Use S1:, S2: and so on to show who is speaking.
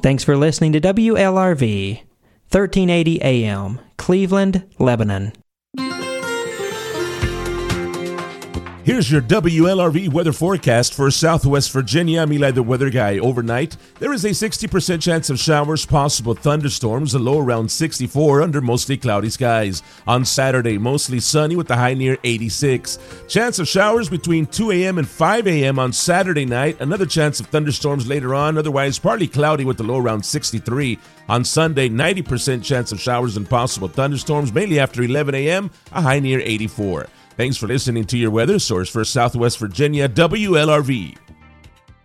S1: Thanks for listening to WLRV, 1380 AM, Cleveland, Lebanon.
S2: Here's your WLRV weather forecast for Southwest Virginia. I'm Eli, the weather guy. Overnight, there is a 60% chance of showers, possible thunderstorms, a low around 64 under mostly cloudy skies. On Saturday, mostly sunny with the high near 86. Chance of showers between 2 a.m. and 5 a.m. on Saturday night. Another chance of thunderstorms later on, otherwise partly cloudy with the low around 63. On Sunday, 90% chance of showers and possible thunderstorms, mainly after 11 a.m., a high near 84. Thanks for listening to your weather source for Southwest Virginia, WLRV.